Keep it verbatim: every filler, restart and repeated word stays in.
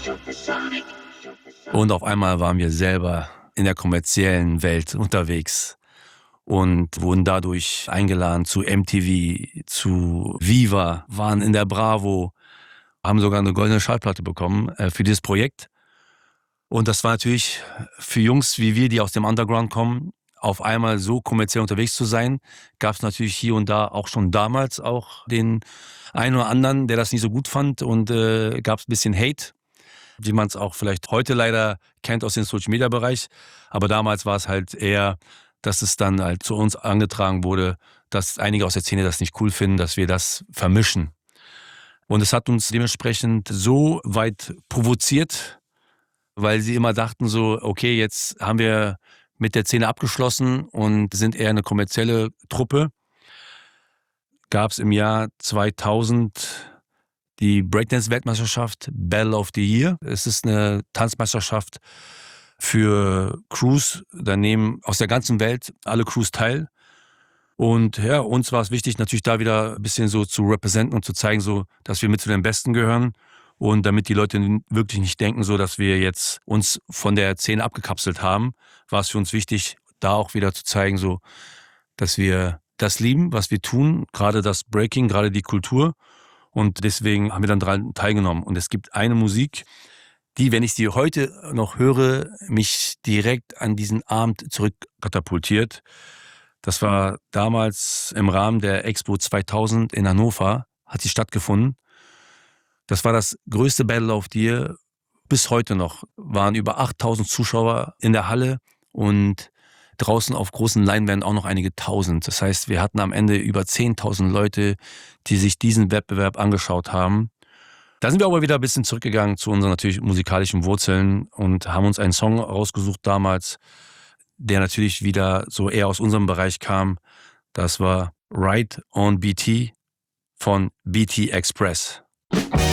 Und auf einmal waren wir selber in der kommerziellen Welt unterwegs und wurden dadurch eingeladen zu M T V, zu Viva, waren in der Bravo, haben sogar eine goldene Schallplatte bekommen äh, für dieses Projekt. Und das war natürlich für Jungs wie wir, die aus dem Underground kommen, auf einmal so kommerziell unterwegs zu sein, gab es natürlich hier und da auch schon damals auch den einen oder anderen, der das nicht so gut fand, und äh, gab es ein bisschen Hate, wie man es auch vielleicht heute leider kennt aus dem Social-Media-Bereich. Aber damals war es halt eher, dass es dann halt zu uns angetragen wurde, dass einige aus der Szene das nicht cool finden, dass wir das vermischen. Und es hat uns dementsprechend so weit provoziert, weil sie immer dachten so, okay, jetzt haben wir mit der Szene abgeschlossen und sind eher eine kommerzielle Truppe. Gab es im Jahr zweitausend die Breakdance-Weltmeisterschaft Battle of the Year. Es ist eine Tanzmeisterschaft für Crews. Da nehmen aus der ganzen Welt alle Crews teil. Und ja, uns war es wichtig, natürlich da wieder ein bisschen so zu representen und zu zeigen, so, dass wir mit zu den Besten gehören. Und damit die Leute wirklich nicht denken, so, dass wir jetzt uns von der Szene abgekapselt haben, war es für uns wichtig, da auch wieder zu zeigen, so, dass wir das lieben, was wir tun, gerade das Breaking, gerade die Kultur. Und deswegen haben wir dann daran teilgenommen. Und es gibt eine Musik, die, wenn ich sie heute noch höre, mich direkt an diesen Abend zurückkatapultiert. Das war damals im Rahmen der Expo zweitausend in Hannover, hat sie stattgefunden. Das war das größte Battle of the Year. Bis heute noch waren über achttausend Zuschauer in der Halle und draußen auf großen Leinwänden auch noch einige Tausend. Das heißt, wir hatten am Ende über zehntausend Leute, die sich diesen Wettbewerb angeschaut haben. Da sind wir aber wieder ein bisschen zurückgegangen zu unseren natürlich musikalischen Wurzeln und haben uns einen Song rausgesucht damals, der natürlich wieder so eher aus unserem Bereich kam. Das war Ride on B T von B T Express.